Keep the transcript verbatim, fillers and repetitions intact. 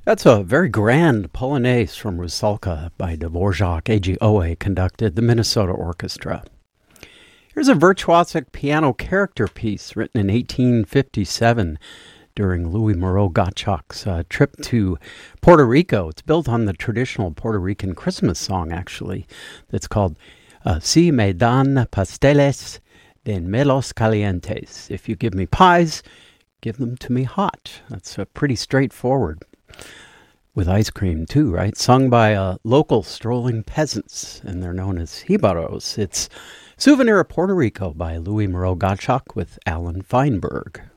That's a very grand Polonaise from Rusalka by Dvorak A G Owe, conducted the Minnesota Orchestra. Here's a virtuosic piano character piece written in eighteen fifty-seven during Louis Moreau Gottschalk's uh, trip to Puerto Rico. It's built on the traditional Puerto Rican Christmas song, actually, that's called uh, Si me dan pasteles, den melos calientes. If you give me pies, give them to me hot. That's uh, pretty straightforward. With ice cream, too, right? Sung by uh, local strolling peasants, and they're known as jibaros. It's Souvenir of Puerto Rico by Louis Moreau Gottschalk with Alan Feinberg.